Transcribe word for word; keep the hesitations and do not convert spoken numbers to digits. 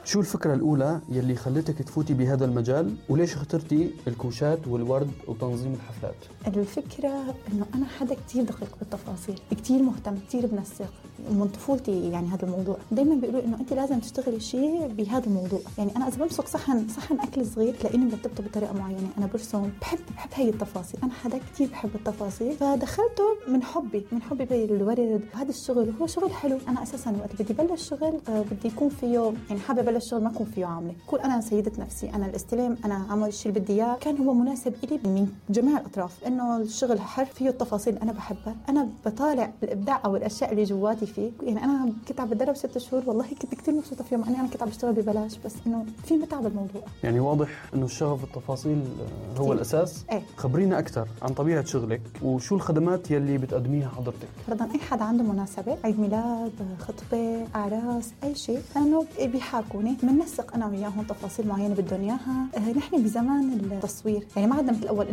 شو الفكرة الأولى يلي خلتك تفوتي بهذا المجال، وليش اخترتي الكوشات والورد وتنظيم الحفلات؟ الفكرة إنه أنا حدا كتير دقيق بالتفاصيل، كتير مهتم، كتير بنسق من طفولتي. يعني هذا الموضوع دايما بيقولوا إنه أنت لازم تشتغلي شيء بهذا الموضوع. يعني أنا إذا بمسك صحن صحن أكل صغير تلاقيني مرتبته بطريقة معينة. أنا برسم، بحب بحب هاي التفاصيل. أنا حدا كتير بحب التفاصيل، فدخلته من حبي من حبي بالورد. هذا الشغل هو شغل حلو. أنا أساسا وقت بدي بلش شغل آه بدي يكون فيه، يعني حابة بلش شغل ما يكون فيه عاملة، كون أنا سيدة نفسي، أنا الاستلام، أنا أعمل الشيء اللي بدي إياه. كان هو مناسب إلي من جميع الأطراف، إنه الشغل حر فيه التفاصيل اللي أنا بحبها. أنا بطالع الإبداع أو الأشياء اللي جواتي فيه. يعني أنا كنت عم بتدرب ست شهور، والله كنت كتير مبسوطة فيهم. أنا أنا كنت عم بشتغل ببلاش، بس إنه في متعة بالموضوع. يعني واضح إنه الشغف بالتفاصيل هو كتير الأساس. إيه؟ خبرينا أكثر عن طبيعة شغلك وشو الخدمات يلي بتقدميها حضرتك. فرضاً أي حد عنده مناسبة، عيد ميلاد، خطبة، أعراس، أي شيء، أنه بيحاكوني بننسق أنا وياهم تفاصيل معينة بدهم إياها. نحن بزمان التصوير، يعني ما عندنا مثل الأول